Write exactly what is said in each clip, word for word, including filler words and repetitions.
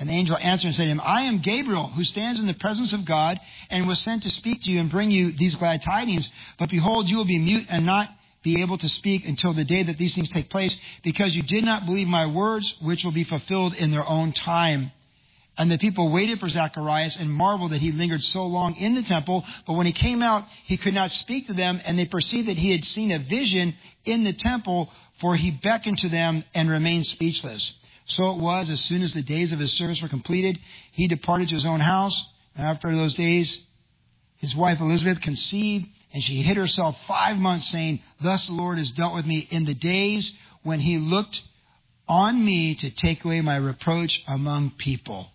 And the angel answered and said to him, I am Gabriel, who stands in the presence of God, and was sent to speak to you and bring you these glad tidings. But behold, you will be mute and not be able to speak until the day that these things take place, because you did not believe my words, which will be fulfilled in their own time. And the people waited for Zacharias and marveled that he lingered so long in the temple. But when he came out, he could not speak to them, and they perceived that he had seen a vision in the temple, for he beckoned to them and remained speechless. So it was, as soon as the days of his service were completed, he departed to his own house. And after those days, his wife Elizabeth conceived, and she hid herself five months, saying, Thus the Lord has dealt with me in the days when he looked on me to take away my reproach among people.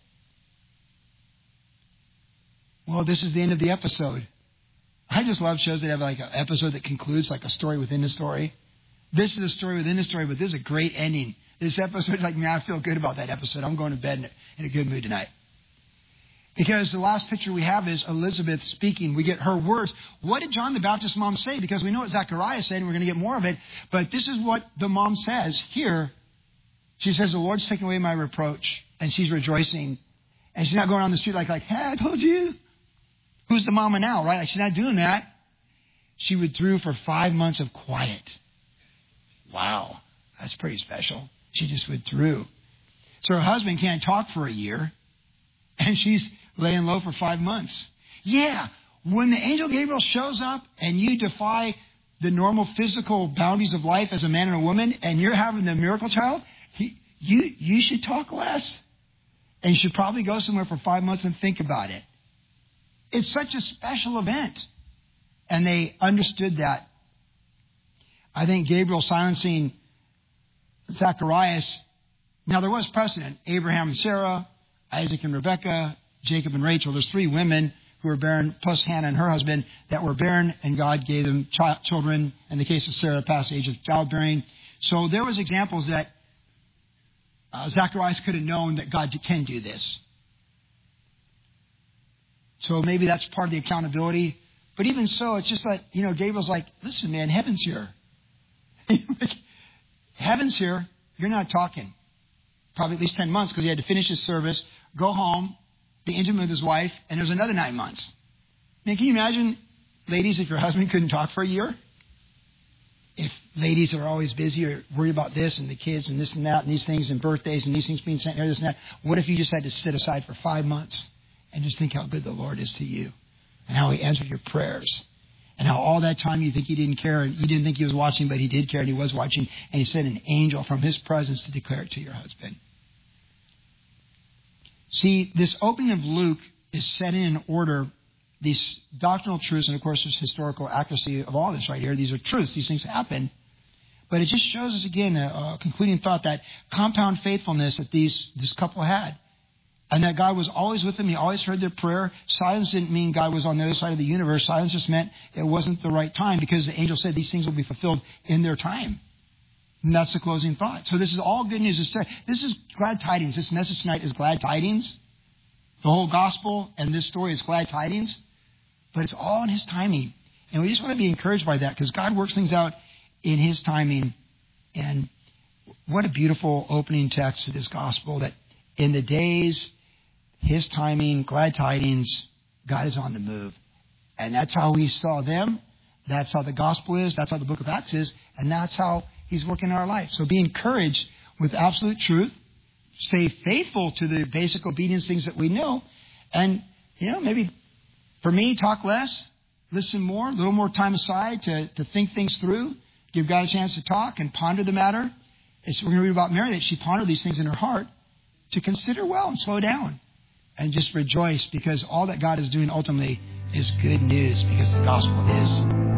Well, this is the end of the episode. I just love shows that have like an episode that concludes like a story within the story. This is a story within a story, but this is a great ending. This episode, like, man, I feel good about that episode. I'm going to bed in a, in a good mood tonight. Because the last picture we have is Elizabeth speaking. We get her words. What did John the Baptist's mom say? Because we know what Zachariah said, and we're going to get more of it. But this is what the mom says here. She says, the Lord's taken away my reproach. And she's rejoicing. And she's not going on the street like, like, hey, I told you. Who's the mama now, right? Like, she's not doing that. She withdrew for five months of quiet. Wow. That's pretty special. She just withdrew. So her husband can't talk for a year. And she's laying low for five months. Yeah. When the angel Gabriel shows up and you defy the normal physical boundaries of life as a man and a woman, and you're having the miracle child, he, you, you should talk less. And you should probably go somewhere for five months and think about it. It's such a special event. And they understood that. I think Gabriel silencing Zacharias. Now, there was precedent. Abraham and Sarah, Isaac and Rebekah, Jacob and Rachel. There's three women who were barren, plus Hannah and her husband, that were barren, and God gave them ch- children. In the case of Sarah, past the age of childbearing. So there was examples that uh, Zacharias could have known that God can do this. So maybe that's part of the accountability. But even so, it's just like, you know, Gabriel's like, listen, man, heaven's here. Heaven's here. You're not talking. Probably at least ten months, because he had to finish his service, go home, be intimate with his wife, and there's another nine months. I mean, can you imagine, ladies, if your husband couldn't talk for a year? If ladies are always busy or worried about this and the kids and this and that and these things and birthdays and these things being sent here, this and that, what if you just had to sit aside for five months and just think how good the Lord is to you and how he answered your prayers and how all that time you think he didn't care and you didn't think he was watching, but he did care and he was watching, and he sent an angel from his presence to declare it to your husband. See, this opening of Luke is setting in order these doctrinal truths, and of course there's historical accuracy of all this right here. These are truths. These things happen. But it just shows us again a, a concluding thought, that compound faithfulness that these this couple had. And that God was always with them. He always heard their prayer. Silence didn't mean God was on the other side of the universe. Silence just meant it wasn't the right time, because the angel said these things will be fulfilled in their time. And that's the closing thought. So this is all good news. This is glad tidings. This message tonight is glad tidings. The whole gospel and this story is glad tidings. But it's all in his timing. And we just want to be encouraged by that, because God works things out in his timing. And what a beautiful opening text to this gospel, that in the days, his timing, glad tidings, God is on the move. And that's how we saw them. That's how the gospel is. That's how the book of Acts is. And that's how he's working in our life. So be encouraged with absolute truth. Stay faithful to the basic obedience things that we know. And, you know, maybe for me, talk less, listen more, a little more time aside to, to think things through. Give God a chance to talk and ponder the matter. It's, we're going to read about Mary, that she pondered these things in her heart, to consider well and slow down and just rejoice, because all that God is doing ultimately is good news, because the gospel is